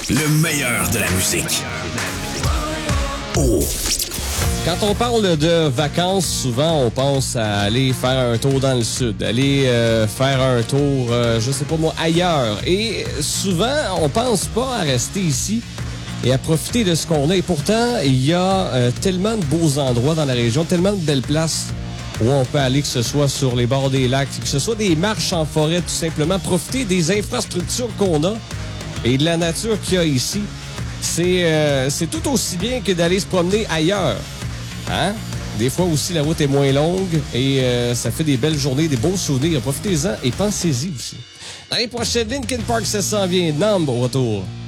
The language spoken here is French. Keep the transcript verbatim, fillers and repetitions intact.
Le meilleur de la musique. Oh! Quand on parle de vacances, souvent on pense à aller faire un tour dans le sud, aller euh, faire un tour, euh, je sais pas moi, ailleurs. Et souvent, on pense pas à rester ici et à profiter de ce qu'on a. Et pourtant, il y a euh, tellement de beaux endroits dans la région, tellement de belles places où on peut aller, que ce soit sur les bords des lacs, que ce soit des marches en forêt, tout simplement. Profiter des infrastructures qu'on a et de la nature qu'il y a ici. C'est euh, c'est tout aussi bien que d'aller se promener ailleurs. Hein? Des fois aussi, la route est moins longue et euh, ça fait des belles journées, des beaux souvenirs. Profitez-en et pensez-y aussi. L'année prochaine, Linkin Park, ça s'en vient. Numb au retour.